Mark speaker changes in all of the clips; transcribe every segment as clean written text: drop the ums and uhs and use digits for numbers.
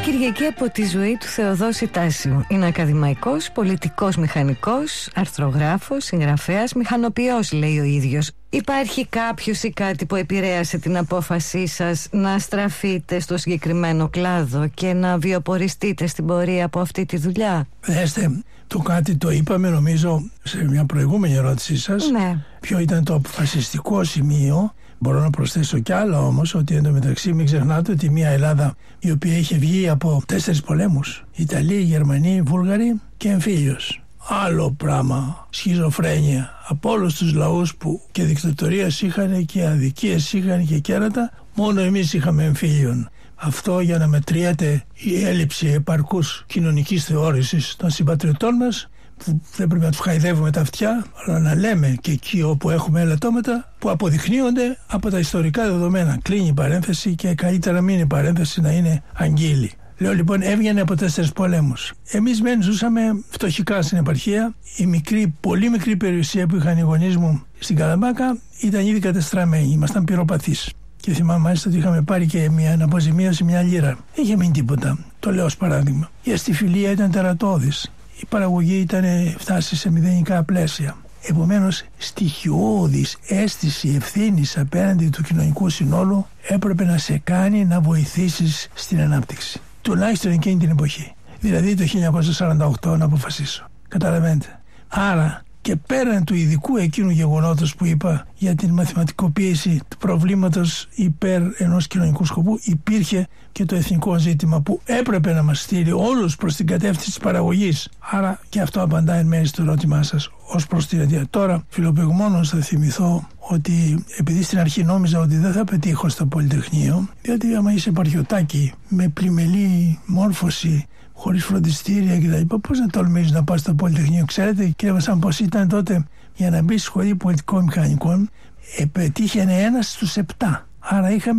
Speaker 1: Κυριακή από τη ζωή του Θεοδόση Τάσιου. Είναι ακαδημαϊκός, πολιτικός μηχανικός, αρθρογράφος, συγγραφέας, μηχανοποιός, λέει ο ίδιος. Υπάρχει κάποιος ή κάτι που επηρέασε την απόφασή σας να στραφείτε στο συγκεκριμένο κλάδο και να βιοποριστείτε στην πορεία από αυτή τη δουλειά?
Speaker 2: Δέστε, το κάτι το είπαμε νομίζω σε μια προηγούμενη ερώτησή σας.
Speaker 1: Ναι.
Speaker 2: Ποιο ήταν το αποφασιστικό σημείο? Μπορώ να προσθέσω κι άλλο όμως, ότι εντωμεταξύ μην ξεχνάτε ότι μια Ελλάδα η οποία είχε βγει από 4 πολέμους, Ιταλοί, Γερμανοί, Βούλγαροι και εμφύλιος. Άλλο πράγμα, σχιζοφρένεια από όλους τους λαούς που και δικτατορίες είχαν και αδικίες είχαν και κέρατα, μόνο εμείς είχαμε εμφύλιον. Αυτό για να μετριέται η έλλειψη επαρκούς κοινωνικής θεώρησης των συμπατριωτών μας, που δεν πρέπει να τους χαϊδεύουμε τα αυτιά, αλλά να λέμε και εκεί όπου έχουμε ελαττώματα που αποδεικνύονται από τα ιστορικά δεδομένα. Κλείνει η παρένθεση και καλύτερα μην η παρένθεση να είναι αγγείλη. Λέω λοιπόν, έβγαινε από 4 πολέμους. Εμείς μεν ζούσαμε φτωχικά στην επαρχία. Η μικρή, πολύ μικρή περιουσία που είχαν οι γονείς μου στην Καλαμπάκα ήταν ήδη κατεστραμμένη. Ήμασταν πυροπαθείς. Και θυμάμαι μάλιστα ότι είχαμε πάρει και μια αποζημίωση, 1 λίρα. Δεν είχε μείνει τίποτα. Το λέω ως παράδειγμα. Η αστιφιλία ήταν τερατώδης. Η παραγωγή ήταν φτάσει σε μηδενικά πλαίσια. Επομένως, στοιχειώδης αίσθηση ευθύνης απέναντι του κοινωνικού συνόλου έπρεπε να σε κάνει να βοηθήσεις στην ανάπτυξη. Τουλάχιστον εκείνη την εποχή. Δηλαδή το 1948 να αποφασίσω. Καταλαβαίνετε. Άρα και πέραν του ειδικού εκείνου γεγονότος που είπα για την μαθηματικοποίηση του προβλήματος υπέρ ενός κοινωνικού σκοπού, υπήρχε και το εθνικό ζήτημα που έπρεπε να μας στείλει όλους προς την κατεύθυνση της παραγωγής. Άρα και αυτό απαντάει εν μέρει στο ερώτημά σας ως προς την αιτία. Τώρα, φιλοπεγμόνως θα θυμηθώ ότι επειδή στην αρχή νόμιζα ότι δεν θα πετύχω στο Πολυτεχνείο, διότι άμα είσαι επαρχιωτάκι με πλημελή μόρφωση, χωρίς φροντιστήρια κτλ. Πώς να τολμήσεις να πας στο Πολυτεχνείο? Ξέρετε, κύριε Βασάν, πώς ήταν τότε για να μπει στη σχολή πολιτικών μηχανικών? Πετύχαινε 1 στους 7. Άρα είχαμε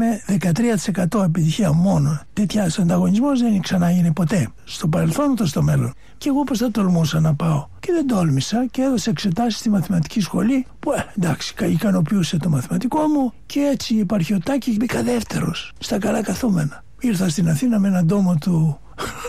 Speaker 2: 13% επιτυχία μόνο. Τέτοια ανταγωνισμός δεν ξανάγινε ποτέ. Στο παρελθόν ούτε στο μέλλον. Και εγώ πώς θα τολμούσα να πάω? Και δεν τόλμησα και έδωσα εξετάσεις στη μαθηματική σχολή που εντάξει, ικανοποιούσε το μαθηματικό μου και έτσι η επαρχιωτάκι μπήκα δεύτερος στα καλά καθούμενα. Ήρθα στην Αθήνα με έναν τόμο του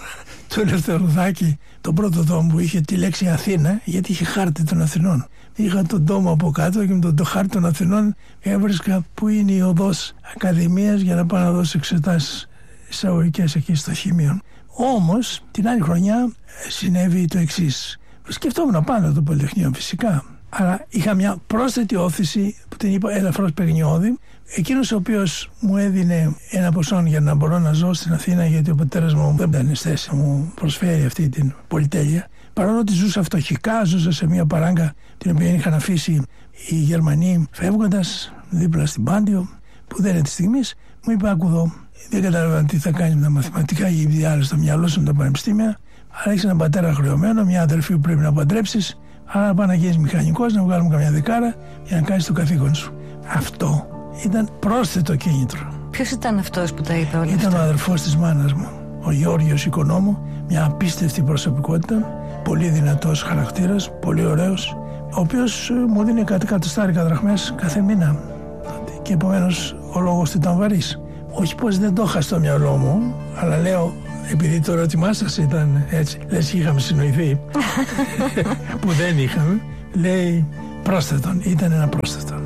Speaker 2: Ελευθερουδάκη, τον πρώτο τόμο που είχε τη λέξη Αθήνα, γιατί είχε χάρτη των Αθηνών. Είχα τον τόμο από κάτω και με τον χάρτη των Αθηνών έβρισκα που είναι η οδός Ακαδημίας για να πάω να δώσω εξετάσεις εισαγωγικές εκεί στο Χήμιο. Όμως την άλλη χρονιά συνέβη το εξής. Σκεφτόμουν πάνω το Πολυτεχνείο φυσικά, αλλά είχα μια πρόσθετη όθηση που την είπα ελαφρώς παιγνιώδη. Εκείνος ο οποίος μου έδινε ένα ποσό για να μπορώ να ζω στην Αθήνα, γιατί ο πατέρας μου δεν ήταν στη θέση μου προσφέρει αυτή την πολυτέλεια. Παρόλο ότι ζούσα φτωχικά, ζούσα σε μια παράγκα την οποία είχαν αφήσει οι Γερμανοί φεύγοντας δίπλα στην Πάντιο, που δεν είναι τη στιγμή, μου είπε: άκου εδώ, δεν καταλαβαίνω τι θα κάνει με τα μαθηματικά ή διάλογο στο μυαλό σου με τα πανεπιστήμια. Αλλά έχει έναν πατέρα χρεωμένο, μια αδερφή που πρέπει να παντρέψει. Άρα να πάει να γίνει μηχανικός, να βγάλουμε καμιά δεκάρα για να κάνει το καθήκον σου. Αυτό ήταν πρόσθετο κίνητρο.
Speaker 1: Ποιος ήταν αυτός που τα είπε όλα αυτά?
Speaker 2: Ήταν ο αδερφός της μάνας μου, ο Γεώργιος Οικονόμου, μια απίστευτη προσωπικότητα, πολύ δυνατός χαρακτήρας, πολύ ωραίος, ο οποίος μου δίνει κάτι κατοστάρικα δραχμές κάθε μήνα. Και επομένως ο λόγος του ήταν βαρύς. Όχι πως δεν το είχα στο μυαλό μου, αλλά λέω, επειδή το ερώτημά σας ήταν έτσι, λες είχαμε συνοηθεί, που δεν είχαμε, λέει πρόσθετον, ήταν ένα πρόσθετο.